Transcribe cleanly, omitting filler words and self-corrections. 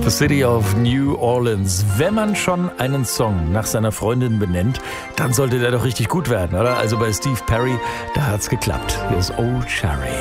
The City of New Orleans. Wenn man schon einen Song nach seiner Freundin benennt, dann sollte der doch richtig gut werden, oder? Also bei Steve Perry, da hat's geklappt. Hier ist Old Cherry.